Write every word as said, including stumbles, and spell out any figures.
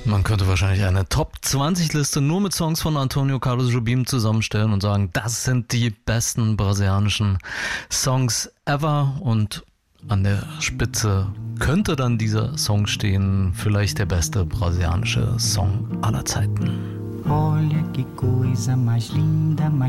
Man könnte wahrscheinlich eine Top zwanzig Liste nur mit Songs von Antonio Carlos Jobim zusammenstellen und sagen, das sind die besten brasilianischen Songs ever. Und an der Spitze könnte dann dieser Song stehen, vielleicht der beste brasilianische Song aller Zeiten. Olha que coisa mais linda, mais